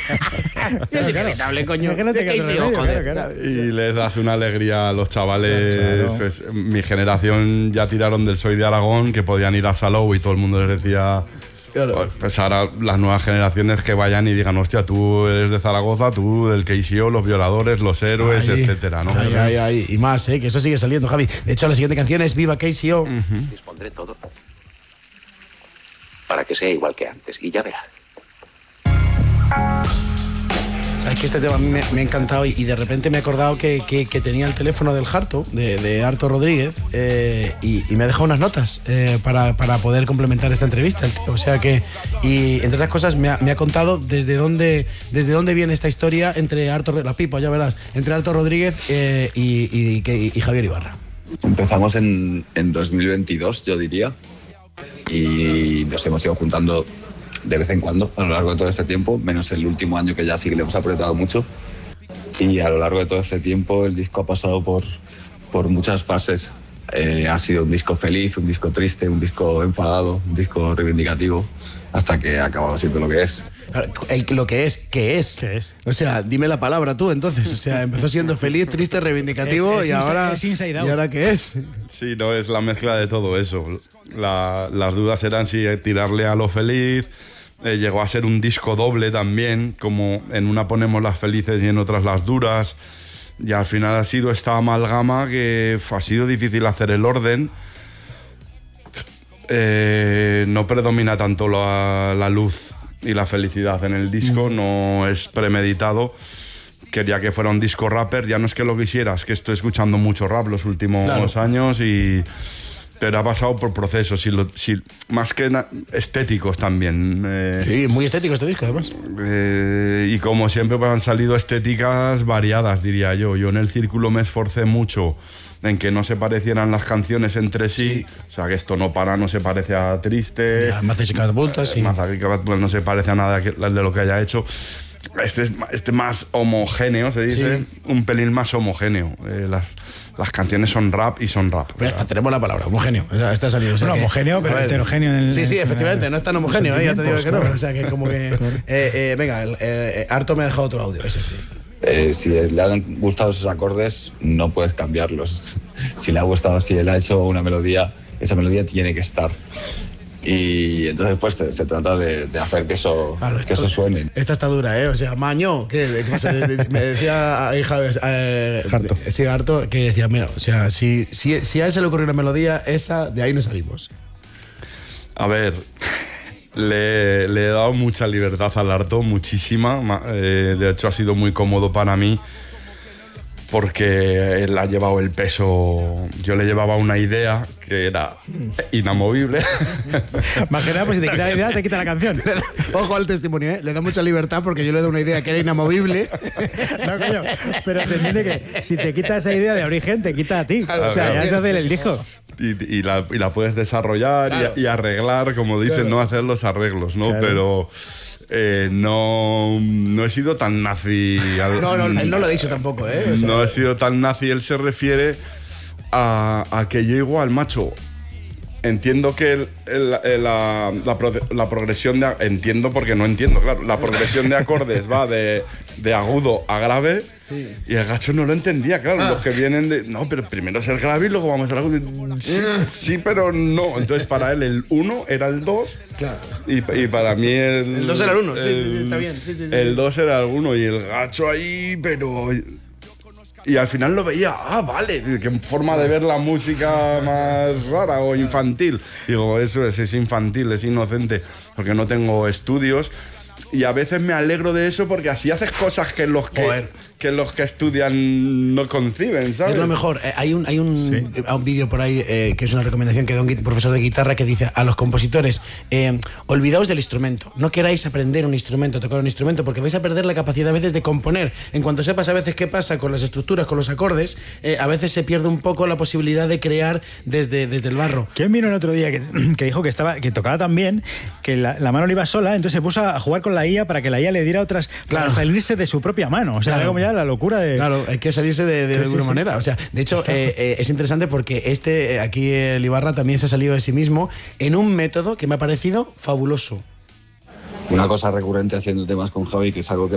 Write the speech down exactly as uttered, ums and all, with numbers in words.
Es inevitable, coño. Es que no te queda otro remedio, claro, claro. Y les das una alegría a los chavales. Claro. Pues, mi generación ya tiraron del Soy de Aragón, que podían ir a Salou y todo el mundo les decía... Claro. Pues ahora las nuevas generaciones que vayan y digan, hostia, tú eres de Zaragoza, tú del K C O, los violadores, los héroes, Ay, etcétera, ¿no? Ay, ay, ay. Y más, ¿eh? Que eso sigue saliendo, Javi. De hecho, la siguiente canción es Viva K C O. Uh-huh. Dispondré todo para que sea igual que antes, y ya verá. Sabes que este tema a mí me, me ha encantado y, y de repente me he acordado que, que, que tenía el teléfono del Harto, de, de Arto Rodríguez, eh, y, y me ha dejado unas notas eh, para, para poder complementar esta entrevista, el tío. O sea que, y entre otras cosas, me ha, me ha contado desde dónde, desde dónde viene esta historia entre Arto, la pipa, ya verás, entre Arto Rodríguez eh, y, y, y, y Javier Ibarra. Empezamos en, en dos mil veintidós, yo diría, y nos hemos ido juntando de vez en cuando a lo largo de todo este tiempo, menos el último año que ya sí que le hemos apretado mucho. Y a lo largo de todo este tiempo el disco ha pasado por, por muchas fases. Eh, ha sido un disco feliz, un disco triste, un disco enfadado, un disco reivindicativo, hasta que ha acabado siendo lo que es. El, lo que es, ¿qué es? ¿Qué es? O sea, dime la palabra tú, entonces. O sea, empezó siendo feliz, triste, reivindicativo Es- es y inside- ahora... es inside out. ¿Y ahora qué es? Sí, no, es la mezcla de todo eso. La- las dudas eran si tirarle a lo feliz. Eh, llegó a ser un disco doble también, como en una ponemos las felices y en otras las duras. Y al final ha sido esta amalgama que uf, ha sido difícil hacer el orden. Eh, no predomina tanto la, la luz y la felicidad en el disco, no es premeditado. Quería que fuera un disco rapper, ya no es que lo quisiera, es que estoy escuchando mucho rap los últimos Claro. años y... Pero ha pasado por procesos, y lo- si- más que na- estéticos también. eh, Sí, muy estético este disco, además. eh, y como siempre pues, han salido estéticas variadas, diría yo. Yo en el círculo me esforcé mucho en que no se parecieran las canciones entre sí. O sea, que esto no para, no se parece a Triste. Ya, Maces y Catapultas, sí. Maza y Catapultas no se parece a nada que- de lo que haya hecho. Este es ma- este más homogéneo, se dice. Sí. Un pelín más homogéneo. Eh, las, las canciones son rap y son rap. Pues ya está, tenemos la palabra, homogéneo. O sea, está salido. O sea Bueno, que- homogéneo, pero a ver. heterogéneo en el- Sí, sí, en- efectivamente, en- no es tan homogéneo, eh, ya te digo que no. claro. O sea, que como que. Eh, eh, venga, el, eh, Arto me ha dejado otro audio, es este. Eh, si le han gustado esos acordes, no puedes cambiarlos. Si le ha gustado, si él ha hecho una melodía, esa melodía tiene que estar. Y entonces pues se, se trata de, de hacer que eso, Claro, que eso suene. Esta está dura, ¿eh? O sea, Maño, ¿qué, qué pasa? Me decía ahí Javes, eh, Harto. sí, Harto, que decía, mira, o sea, si, si, si a él se le ocurrió una melodía, esa, de ahí no salimos. A ver, le, le he dado mucha libertad al Arto, muchísima. ma- eh, de hecho, ha sido muy cómodo para mí porque él ha llevado el peso. Yo le llevaba una idea que era inamovible. Más que nada, pues si te quita la idea, te quita la canción. Ojo al testimonio, ¿eh? Le da mucha libertad porque yo le doy una idea que era inamovible. No, coño. Pero se entiende que si te quita esa idea de origen, te quita a ti. O sea, ya se hace el disco. Y, y la, y la puedes desarrollar Claro. y, y arreglar, como dicen, Claro. no hacer los arreglos, ¿no? Claro. Pero eh, no, no he sido tan nazi. al- No, no, él no lo ha dicho tampoco, ¿eh? O sea, No he sido tan nazi, él se refiere a, a que yo igual, macho, entiendo que el- el- el- la, la pro- la progresión de... Entiendo porque no entiendo, claro. La progresión de acordes va de, de agudo a grave y el gacho no lo entendía, claro. Ah. Los que vienen de... No, pero primero es el grave y luego vamos al agudo. Sí, sí, pero no. Entonces para él el uno era el dos. Claro. Y, y para mí el... El dos era el uno, sí, sí, sí, está bien, sí, sí, sí. El dos era el uno y el gacho ahí, pero... Y al final lo veía, ah, vale, qué forma de ver la música más rara o infantil. Digo, eso es, es infantil, es inocente, porque no tengo estudios. Y a veces me alegro de eso porque así haces cosas que los que, Joder. que, los que estudian no conciben, ¿sabes? Es lo mejor. Eh, hay un, hay un, eh, un vídeo por ahí eh, que es una recomendación que da un gui- profesor de guitarra que dice a los compositores, eh, olvidaos del instrumento. No queráis aprender un instrumento, tocar un instrumento, porque vais a perder la capacidad a veces de componer. En cuanto sepas a veces qué pasa con las estructuras, con los acordes, eh, a veces se pierde un poco la posibilidad de crear desde, desde el barro. ¿Quién vino el otro día que, que dijo que estaba que tocaba tan bien que la, la mano le iba sola, entonces se puso a jugar con la I A para que la I A le diera otras, Claro. para salirse de su propia mano? O sea, Claro. era como ya la locura de... Claro, hay que salirse de, de, Sí, de sí, alguna sí. manera. O sea, de hecho, eh, eh, es interesante porque este, eh, aquí el Ibarra también se ha salido de sí mismo en un método que me ha parecido fabuloso. Una cosa recurrente haciendo temas con Javi, que es algo que